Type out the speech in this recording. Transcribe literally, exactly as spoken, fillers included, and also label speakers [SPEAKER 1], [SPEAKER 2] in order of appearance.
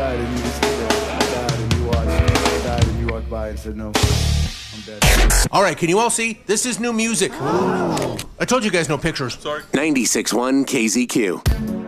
[SPEAKER 1] died and you just stood there. I died and you watched. I died and you walked by and said, no, I'm dead.
[SPEAKER 2] All right, can you all see? This is new music. Ooh. I told you guys no pictures.
[SPEAKER 3] Sorry.
[SPEAKER 4] ninety-six point one K Z Q.